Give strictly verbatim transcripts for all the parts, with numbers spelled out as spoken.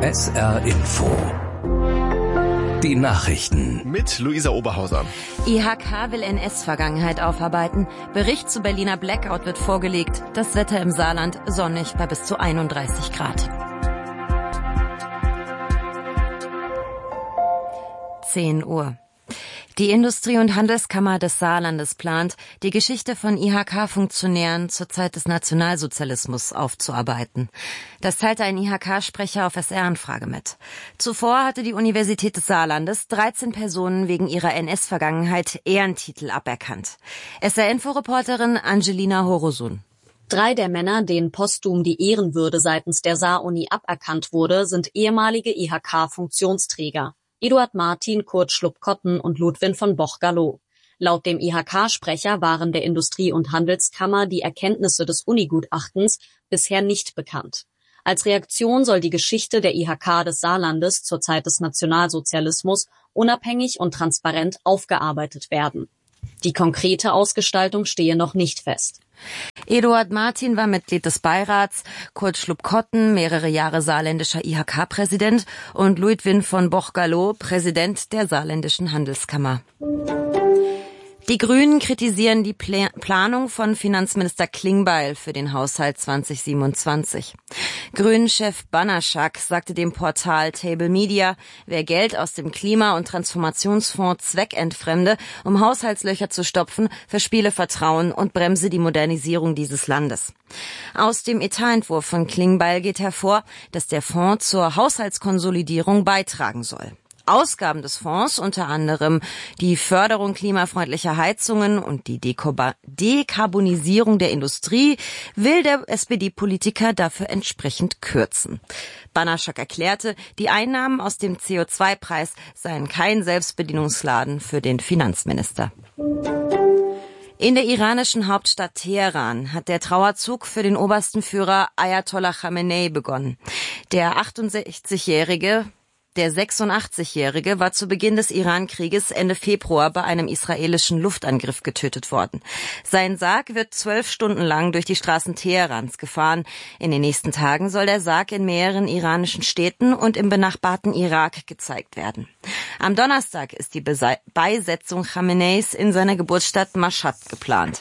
S R Info. Die Nachrichten. Mit Luisa Oberhauser. I H K will N S-Vergangenheit aufarbeiten. Bericht zu Berliner Blackout wird vorgelegt. Das Wetter im Saarland sonnig bei bis zu einunddreißig Grad. zehn Uhr. Die Industrie- und Handelskammer des Saarlandes plant, die Geschichte von I H K-Funktionären zur Zeit des Nationalsozialismus aufzuarbeiten. Das teilte ein I H K-Sprecher auf S R-Anfrage mit. Zuvor hatte die Universität des Saarlandes dreizehn Personen wegen ihrer N S-Vergangenheit Ehrentitel aberkannt. S R-Info-Reporterin Angelina Horosun. Drei der Männer, denen posthum die Ehrenwürde seitens der Saar-Uni aberkannt wurde, sind ehemalige I H K-Funktionsträger. Eduard Martin, Kurt Schlupp-Kotten und Ludwin von Boch-Gallo. Laut dem I H K-Sprecher waren der Industrie- und Handelskammer die Erkenntnisse des Uni-Gutachtens bisher nicht bekannt. Als Reaktion soll die Geschichte der I H K des Saarlandes zur Zeit des Nationalsozialismus unabhängig und transparent aufgearbeitet werden. Die konkrete Ausgestaltung stehe noch nicht fest. Eduard Martin war Mitglied des Beirats, Kurt Schlupp-Kotten mehrere Jahre saarländischer I H K-Präsident und Ludwin von Boch-Gallo Präsident der saarländischen Handelskammer. Die Grünen kritisieren die Pla- Planung von Finanzminister Klingbeil für den Haushalt zwanzig siebenundzwanzig. Grünen-Chef Banaschak sagte dem Portal Table Media, wer Geld aus dem Klima- und Transformationsfonds zweckentfremde, um Haushaltslöcher zu stopfen, verspiele Vertrauen und bremse die Modernisierung dieses Landes. Aus dem Etatentwurf von Klingbeil geht hervor, dass der Fonds zur Haushaltskonsolidierung beitragen soll. Ausgaben des Fonds, unter anderem die Förderung klimafreundlicher Heizungen und die Dekoba- Dekarbonisierung der Industrie, will der S P D-Politiker dafür entsprechend kürzen. Banaschak erklärte, die Einnahmen aus dem C O zwei Preis seien kein Selbstbedienungsladen für den Finanzminister. In der iranischen Hauptstadt Teheran hat der Trauerzug für den obersten Führer Ayatollah Khamenei begonnen. Der achtundsechzigjährige Der sechsundachtzig-Jährige war zu Beginn des Iran-Krieges Ende Februar bei einem israelischen Luftangriff getötet worden. Sein Sarg wird zwölf Stunden lang durch die Straßen Teherans gefahren. In den nächsten Tagen soll der Sarg in mehreren iranischen Städten und im benachbarten Irak gezeigt werden. Am Donnerstag ist die Bese- Beisetzung Khameneis in seiner Geburtsstadt Mashhad geplant.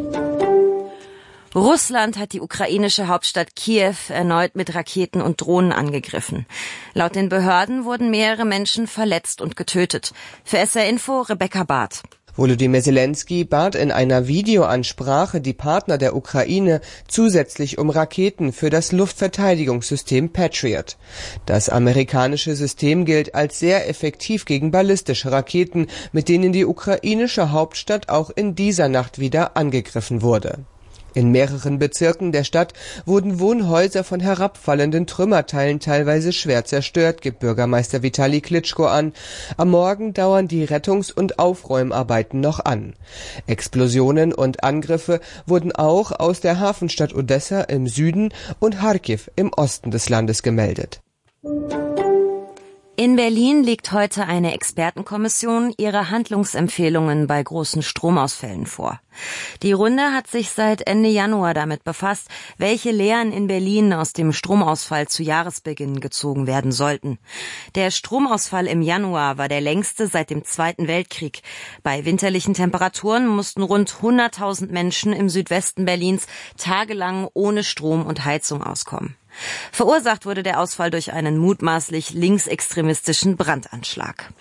Russland hat die ukrainische Hauptstadt Kiew erneut mit Raketen und Drohnen angegriffen. Laut den Behörden wurden mehrere Menschen verletzt und getötet. Für S R Info Rebecca Barth. Volodymyr Zelensky bat in einer Videoansprache die Partner der Ukraine zusätzlich um Raketen für das Luftverteidigungssystem Patriot. Das amerikanische System gilt als sehr effektiv gegen ballistische Raketen, mit denen die ukrainische Hauptstadt auch in dieser Nacht wieder angegriffen wurde. In mehreren Bezirken der Stadt wurden Wohnhäuser von herabfallenden Trümmerteilen teilweise schwer zerstört, gibt Bürgermeister Vitali Klitschko an. Am Morgen dauern die Rettungs- und Aufräumarbeiten noch an. Explosionen und Angriffe wurden auch aus der Hafenstadt Odessa im Süden und Charkiw im Osten des Landes gemeldet. In Berlin legt heute eine Expertenkommission ihre Handlungsempfehlungen bei großen Stromausfällen vor. Die Runde hat sich seit Ende Januar damit befasst, welche Lehren in Berlin aus dem Stromausfall zu Jahresbeginn gezogen werden sollten. Der Stromausfall im Januar war der längste seit dem Zweiten Weltkrieg. Bei winterlichen Temperaturen mussten rund hunderttausend Menschen im Südwesten Berlins tagelang ohne Strom und Heizung auskommen. Verursacht wurde der Ausfall durch einen mutmaßlich linksextremistischen Brandanschlag.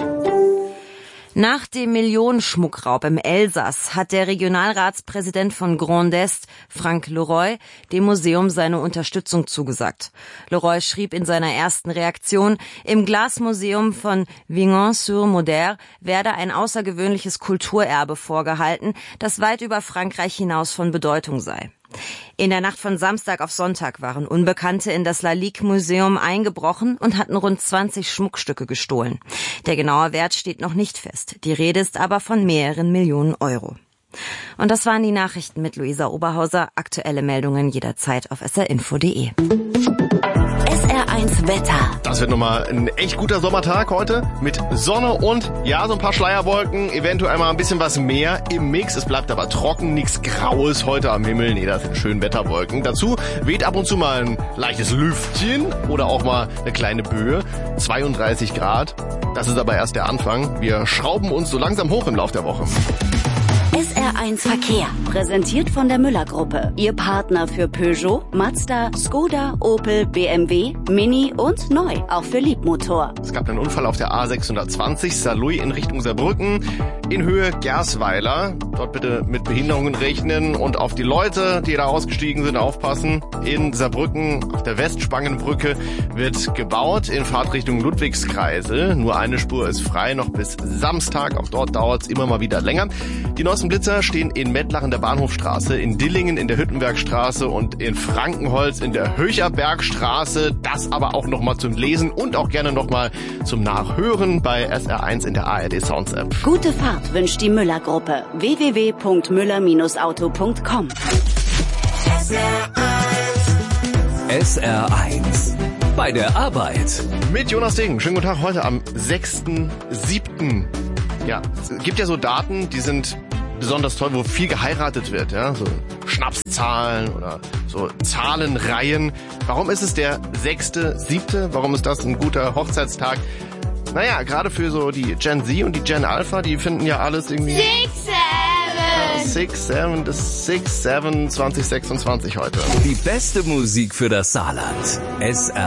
Nach dem Millionenschmuckraub im Elsass hat der Regionalratspräsident von Grand Est, Frank Leroy, dem Museum seine Unterstützung zugesagt. Leroy schrieb in seiner ersten Reaktion, im Glasmuseum von Vigan-sur-Moder werde ein außergewöhnliches Kulturerbe vorgehalten, das weit über Frankreich hinaus von Bedeutung sei. In der Nacht von Samstag auf Sonntag waren Unbekannte in das Lalique-Museum eingebrochen und hatten rund zwanzig Schmuckstücke gestohlen. Der genaue Wert steht noch nicht fest. Die Rede ist aber von mehreren Millionen Euro. Und das waren die Nachrichten mit Luisa Oberhauser. Aktuelle Meldungen jederzeit auf s r info punkt d e. S R eins Wetter. Das wird nochmal ein echt guter Sommertag heute mit Sonne und ja, so ein paar Schleierwolken, eventuell mal ein bisschen was mehr im Mix. Es bleibt aber trocken, nichts Graues heute am Himmel. Nee, das sind schön Wetterwolken. Dazu weht ab und zu mal ein leichtes Lüftchen oder auch mal eine kleine Böe. zweiunddreißig Grad. Das ist aber erst der Anfang. Wir schrauben uns so langsam hoch im Lauf der Woche. S R eins Verkehr, präsentiert von der Müller-Gruppe. Ihr Partner für Peugeot, Mazda, Skoda, Opel, B M W, Mini und neu, auch für Liebmotor. Es gab einen Unfall auf der A sechshundertzwanzig, Saarlouis in Richtung Saarbrücken, in Höhe Gersweiler. Dort bitte mit Behinderungen rechnen und auf die Leute, die da ausgestiegen sind, aufpassen. In Saarbrücken auf der Westspangenbrücke wird gebaut in Fahrtrichtung Ludwigskreisel. Nur eine Spur ist frei, noch bis Samstag. Auch dort dauert es immer mal wieder länger. Die neuesten Blitzer stehen in Mettlach in der Bahnhofstraße, in Dillingen in der Hüttenbergstraße und in Frankenholz in der Höcherbergstraße. Das aber auch nochmal zum Lesen und auch gerne nochmal zum Nachhören bei S R eins in der A R D Sounds App. Gute Fahrt wünscht die Müller-Gruppe. w w w punkt müller Bindestrich auto punkt com. S R eins. Bei der Arbeit. Mit Jonas Degen. Schönen guten Tag heute am sechsten siebten Ja, es gibt ja so Daten, die sind besonders toll, wo viel geheiratet wird, ja, so Schnapszahlen oder so Zahlenreihen. Warum ist es der sechste siebte? Warum ist das ein guter Hochzeitstag? Naja, gerade für so die Gen Z und die Gen Alpha, die finden ja alles irgendwie... Six, seven! Six, seven, das Six, seven, zwanzig sechsundzwanzig heute. Die beste Musik für das Saarland. S R